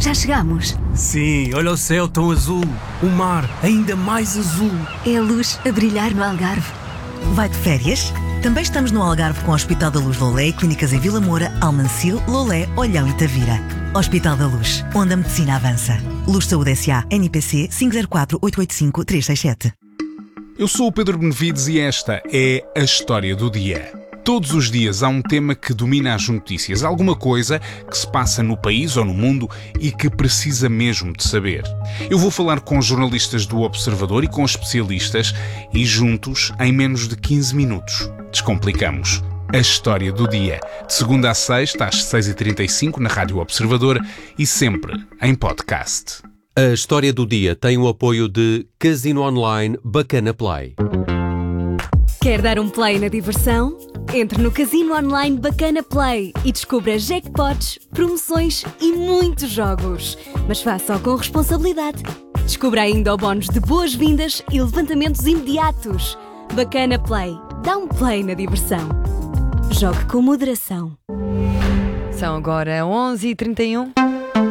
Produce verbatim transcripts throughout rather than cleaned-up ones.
Já chegamos. Sim, olha o céu tão azul. O mar ainda mais azul. É a luz a brilhar no Algarve. Vai de férias? Também estamos no Algarve com o Hospital da Luz Lolé e clínicas em Vila Moura, Almancil, Lolé, Olhão e Tavira. Hospital da Luz, onde a medicina avança. Luz Saúde S A, N I P C cinco zero quatro oito oito cinco três seis sete. Eu sou o Pedro Benevides e esta é a História do Dia. Todos os dias há um tema que domina as notícias, alguma coisa que se passa no país ou no mundo e que precisa mesmo de saber. Eu vou falar com jornalistas do Observador e com especialistas e juntos, em menos de quinze minutos, descomplicamos a História do Dia. De segunda a sexta, às seis e trinta e cinco, na Rádio Observador e sempre em podcast. A História do Dia tem o apoio de Casino Online Bacana Play. Quer dar um play na diversão? Entre no Casino Online Bacana Play e descubra jackpots, promoções e muitos jogos. Mas faça-o com responsabilidade. Descubra ainda o bónus de boas-vindas e levantamentos imediatos. Bacana Play. Dá um play na diversão. Jogue com moderação. São agora onze e trinta e um.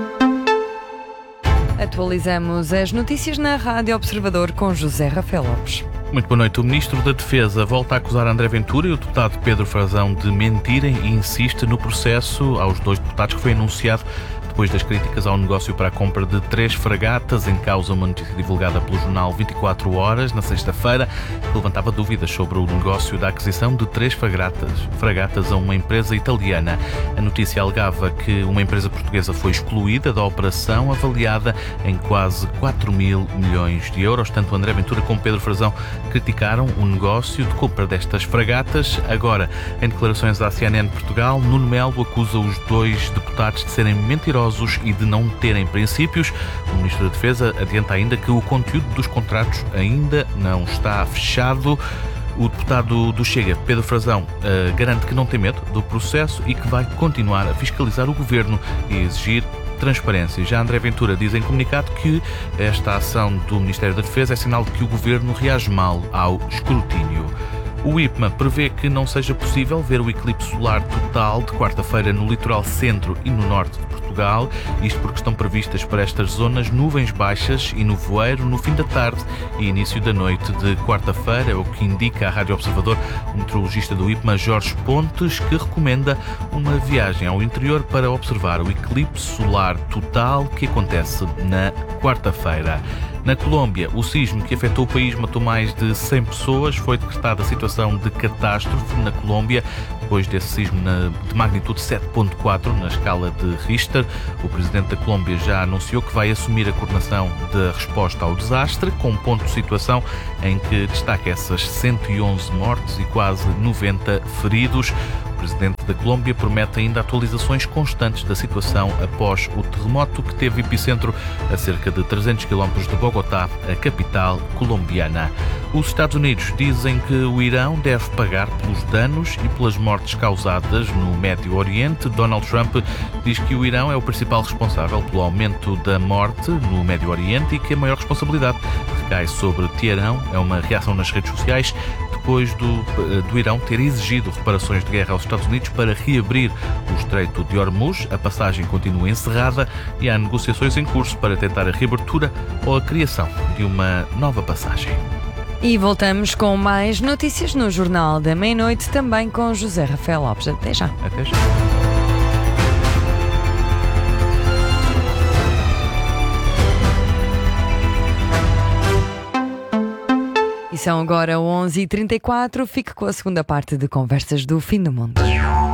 Atualizamos as notícias na Rádio Observador com José Rafael Lopes. Muito boa noite. O Ministro da Defesa volta a acusar André Ventura e o deputado Pedro Frazão de mentirem e insiste no processo aos dois deputados que foi anunciado depois das críticas ao negócio para a compra de três fragatas, em causa uma notícia divulgada pelo jornal vinte e quatro horas, na sexta-feira, que levantava dúvidas sobre o negócio da aquisição de três fragatas, fragatas a uma empresa italiana. A notícia alegava que uma empresa portuguesa foi excluída da operação, avaliada em quase quatro mil milhões de euros. Tanto André Ventura como Pedro Frazão criticaram o negócio de compra destas fragatas. Agora, em declarações à C N N Portugal, Nuno Melo acusa os dois deputados de serem mentirosos e de não terem princípios. O Ministro da Defesa adianta ainda que o conteúdo dos contratos ainda não está fechado. O deputado do Chega, Pedro Frazão, uh, garante que não tem medo do processo e que vai continuar a fiscalizar o Governo e exigir transparência. Já André Ventura diz em comunicado que esta ação do Ministério da Defesa é sinal de que o Governo reage mal ao escrutínio. O I P M A prevê que não seja possível ver o eclipse solar total de quarta-feira no litoral centro e no norte de Portugal, isto porque estão previstas para estas zonas nuvens baixas e nevoeiro no fim da tarde e início da noite de quarta-feira, o que indica a Rádio Observador o meteorologista do I P M A, Jorge Pontes, que recomenda uma viagem ao interior para observar o eclipse solar total que acontece na quarta-feira. Na Colômbia, o sismo que afetou o país matou mais de cem pessoas. Foi decretada a situação de catástrofe na Colômbia depois desse sismo de magnitude sete ponto quatro na escala de Richter. O presidente da Colômbia já anunciou que vai assumir a coordenação da resposta ao desastre, com um ponto de situação em que destaca essas cento e onze mortes e quase noventa feridos. O presidente da Colômbia promete ainda atualizações constantes da situação após o terremoto que teve epicentro a cerca de trezentos quilómetros de Bogotá, a capital colombiana. Os Estados Unidos dizem que o Irão deve pagar pelos danos e pelas mortes causadas no Médio Oriente. Donald Trump diz que o Irão é o principal responsável pelo aumento da morte no Médio Oriente e que a maior responsabilidade recai sobre Teherão. É uma reação nas redes sociais depois do, do Irão ter exigido reparações de guerra aos Estados Unidos para reabrir o Estreito de Hormuz. A passagem continua encerrada e há negociações em curso para tentar a reabertura ou a criação de uma nova passagem. E voltamos com mais notícias no Jornal da Meia-Noite, também com José Rafael Lopes. Até já. Até já. E são agora onze e trinta e quatro. Fique com a segunda parte de Conversas do Fim do Mundo.